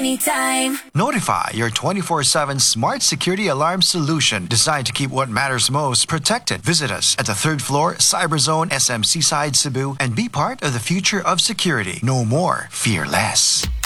anytime. Notify, your 24/7 smart security alarm solution designed to keep what matters most protected. Visit us at the 3rd floor, Cyberzone, SM Seaside, Cebu, and be part of the future of security. No more, fear less.